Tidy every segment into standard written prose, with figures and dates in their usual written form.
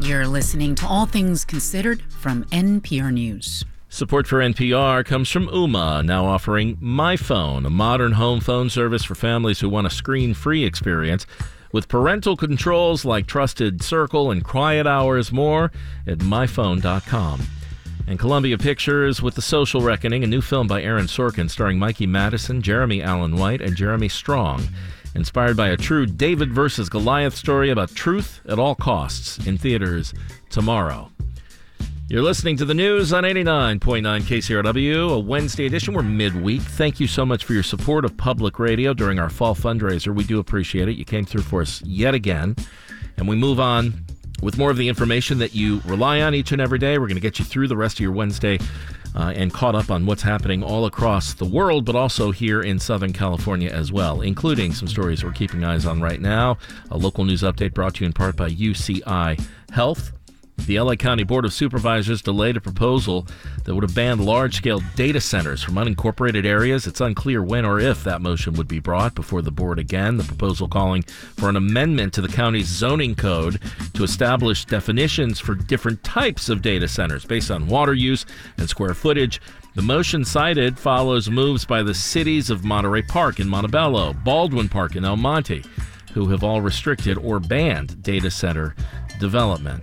You're listening to All Things Considered from NPR News. Support for NPR comes from Ooma, now offering My Phone, a modern home phone service for families who want a screen-free experience with parental controls like Trusted Circle and Quiet Hours. More at myphone.com. And Columbia Pictures with The Social Reckoning, a new film by Aaron Sorkin starring Mikey Madison, Jeremy Allen White, and Jeremy Strong. Inspired by a true David versus Goliath story about truth at all costs, in theaters tomorrow. You're listening to the news on 89.9 KCRW, a Wednesday edition. We're midweek. Thank you so much for your support of public radio during our fall fundraiser. We do appreciate it. You came through for us yet again. And we move on with more of the information that you rely on each and every day. We're going to get you through the rest of your Wednesday and caught up on what's happening all across the world, but also here in Southern California as well, including some stories we're keeping eyes on right now. A local news update brought to you in part by UCI Health. The LA County Board of Supervisors delayed a proposal that would have banned large-scale data centers from unincorporated areas. It's unclear when or if that motion would be brought before the board again. The proposal calling for an amendment to the county's zoning code to establish definitions for different types of data centers based on water use and square footage. The motion cited follows moves by the cities of Monterey Park in Montebello, Baldwin Park in El Monte, who have all restricted or banned data center development.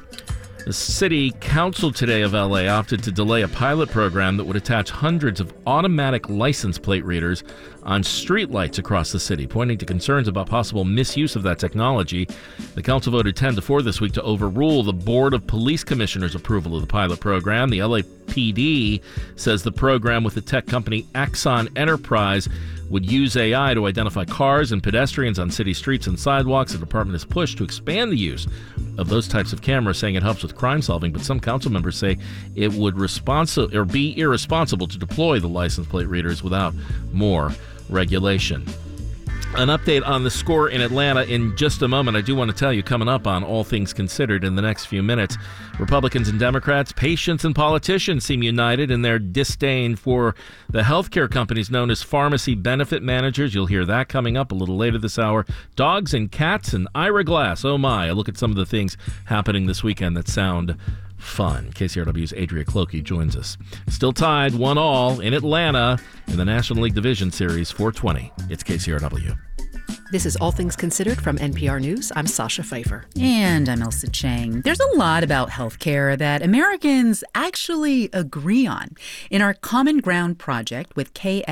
The city council today of LA opted to delay a pilot program that would attach hundreds of automatic license plate readers on streetlights across the city, pointing to concerns about possible misuse of that technology. The council voted 10-4 this week to overrule the Board of Police Commissioners' approval of the pilot program. The LAPD says the program with the tech company Axon Enterprise would use AI to identify cars and pedestrians on city streets and sidewalks. The department has pushed to expand the use of those types of cameras, saying it helps with crime solving, but some council members say it would be irresponsible to deploy the license plate readers without more regulation. An update on the score in Atlanta in just a moment. I do want to tell you, coming up on All Things Considered in the next few minutes, Republicans and Democrats, patients and politicians seem united in their disdain for the healthcare companies known as pharmacy benefit managers. You'll hear that coming up a little later this hour. Dogs and cats and Ira Glass. Oh my, a look at some of the things happening this weekend that sound fun. KCRW's Adria Clokey joins us. Still tied 1-1 in Atlanta in the National League Division Series 420. It's KCRW. This is All Things Considered from NPR News. I'm Sasha Pfeiffer. And I'm Elsa Chang. There's a lot about healthcare that Americans actually agree on. In our Common Ground project with